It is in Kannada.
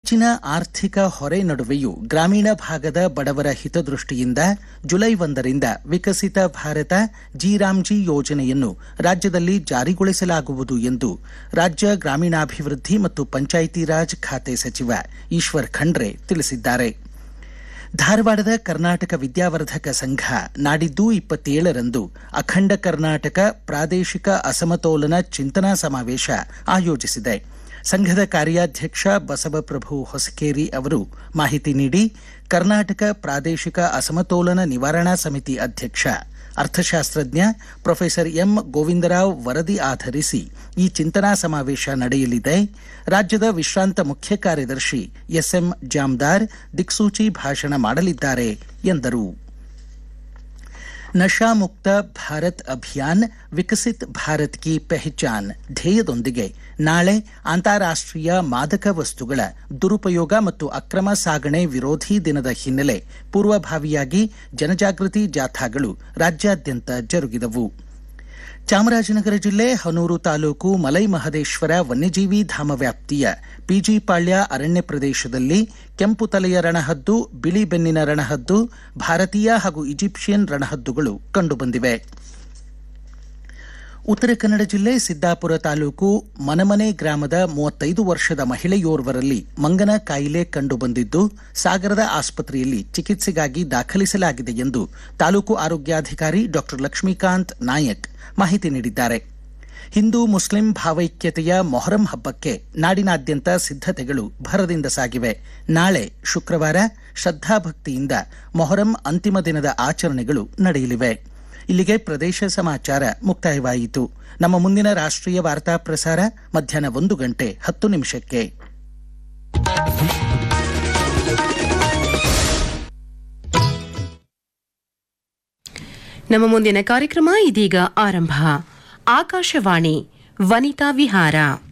ಹೆಚ್ಚಿನ ಆರ್ಥಿಕ ಹೊರೆ ನಡುವೆಯೂ ಗ್ರಾಮೀಣ ಭಾಗದ ಬಡವರ ಹಿತದೃಷ್ಟಿಯಿಂದ ಜುಲೈ 1ರಿಂದ ವಿಕಸಿತ ಭಾರತ ಜಿ ಯೋಜನೆಯನ್ನು ರಾಜ್ಯದಲ್ಲಿ ಜಾರಿಗೊಳಿಸಲಾಗುವುದು ಎಂದು ರಾಜ್ಯ ಗ್ರಾಮೀಣಾಭಿವೃದ್ಧಿ ಮತ್ತು ಪಂಚಾಯಿತಿ ರಾಜ್ ಖಾತೆ ಸಚಿವ ಈಶ್ವರ್ ಖಂಡ್ರೆ ತಿಳಿಸಿದ್ದಾರೆ. ಧಾರವಾಡದ ಕರ್ನಾಟಕ ವಿದ್ಯಾವರ್ಧಕ ಸಂಘ ನಾಡಿದ್ದು 27ರಂದು ಅಖಂಡ ಕರ್ನಾಟಕ ಪ್ರಾದೇಶಿಕ ಅಸಮತೋಲನ ಚಿಂತನಾ ಸಮಾವೇಶ ಆಯೋಜಿಸಿದೆ. ಸಂಘದ ಕಾರ್ಯಾಧ್ಯಕ್ಷ ಬಸವಪ್ರಭು ಹೊಸಕೇರಿ ಅವರು ಮಾಹಿತಿ ನೀಡಿ, ಕರ್ನಾಟಕ ಪ್ರಾದೇಶಿಕ ಅಸಮತೋಲನ ನಿವಾರಣಾ ಸಮಿತಿ ಅಧ್ಯಕ್ಷ ಅರ್ಥಶಾಸ್ತ್ರಜ್ಞ ಪ್ರೊಫೆಸರ್ ಎಂ ಗೋವಿಂದರಾವ್ ವರದಿ ಆಧರಿಸಿ ಈ ಚಿಂತನಾ ಸಮಾವೇಶ ನಡೆಯಲಿದೆ. ರಾಜ್ಯದ ವಿಶ್ರಾಂತ ಮುಖ್ಯ ಕಾರ್ಯದರ್ಶಿ ಎಸ್ಎಂ ಜಾಮ್ದಾರ್ ದಿಕ್ಸೂಚಿ ಭಾಷಣ ಮಾಡಲಿದ್ದಾರೆ ಎಂದರು. ನಶಾ ಮುಕ್ತ ಭಾರತ್ ಅಭಿಯಾನ್ ವಿಕಸಿತ್ ಭಾರತ್ ಕಿ ಪೆಹಚಾನ್ ಧ್ಯೇಯದೊಂದಿಗೆ ನಾಳೆ ಅಂತಾರಾಷ್ಟ್ರೀಯ ಮಾದಕ ವಸ್ತುಗಳ ದುರುಪಯೋಗ ಮತ್ತು ಅಕ್ರಮ ಸಾಗಣೆ ವಿರೋಧಿ ದಿನದ ಹಿನ್ನೆಲೆ ಪೂರ್ವಭಾವಿಯಾಗಿ ಜನಜಾಗೃತಿ ಜಾಥಾಗಳು ರಾಜ್ಯಾದ್ಯಂತ ಜರುಗಿದವು. ಚಾಮರಾಜನಗರ ಜಿಲ್ಲೆ ಹನೂರು ತಾಲೂಕು ಮಲೈ ಮಹದೇಶ್ವರ ವನ್ಯಜೀವಿ ಧಾಮ ವ್ಯಾಪ್ತಿಯ ಪಿಜಿಪಾಳ್ಯ ಅರಣ್ಯ ಪ್ರದೇಶದಲ್ಲಿ ಕೆಂಪು ತಲೆಯ ರಣಹದ್ದು, ಬಿಳಿ ಬೆನ್ನಿನ ರಣಹದ್ದು, ಭಾರತೀಯ ಹಾಗೂ ಈಜಿಪ್ಷಿಯನ್ ರಣಹದ್ದುಗಳು ಕಂಡುಬಂದಿವೆ. ಉತ್ತರ ಕನ್ನಡ ಜಿಲ್ಲೆ ಸಿದ್ದಾಪುರ ತಾಲೂಕು ಮನಮನೆ ಗ್ರಾಮದ 35 ವರ್ಷದ ಮಹಿಳೆಯೋರ್ವರಲ್ಲಿ ಮಂಗನ ಕಾಯಿಲೆ ಕಂಡುಬಂದಿದ್ದು ಸಾಗರದ ಆಸ್ಪತ್ರೆಯಲ್ಲಿ ಚಿಕಿತ್ಸೆಗಾಗಿ ದಾಖಲಿಸಲಾಗಿದೆ ಎಂದು ತಾಲೂಕು ಆರೋಗ್ಯಾಧಿಕಾರಿ ಡಾ ಲಕ್ಷ್ಮೀಕಾಂತ್ ನಾಯಕ್ ಮಾಹಿತಿ ನೀಡಿದ್ದಾರೆ. ಹಿಂದೂ ಮುಸ್ಲಿಂ ಭಾವೈಕ್ಯತೆಯ ಮೊಹರಂ ಹಬ್ಬಕ್ಕೆ ನಾಡಿನಾದ್ಯಂತ ಸಿದ್ಧತೆಗಳು ಭರದಿಂದ ಸಾಗಿವೆ. ನಾಳೆ ಶುಕ್ರವಾರ ಶ್ರದ್ಧಾಭಕ್ತಿಯಿಂದ ಮೊಹರಂ ಅಂತಿಮ ದಿನದ ಆಚರಣೆಗಳು ನಡೆಯಲಿವೆ. ಇಲ್ಲಿಗೆ ಪ್ರದೇಶ ಸಮಾಚಾರ ಮುಕ್ತಾಯವಾಯಿತು. ನಮ್ಮ ಮುಂದಿನ ರಾಷ್ಟ್ರೀಯ ವಾರ್ತಾ ಪ್ರಸಾರ ಮಧ್ಯಾಹ್ನ 1:10 ನಮ್ಮ ಮುಂದಿನ ಕಾರ್ಯಕ್ರಮ ಇದೀಗ ಆರಂಭ. ಆಕಾಶವಾಣಿ ವನಿತಾ ವಿಹಾರ.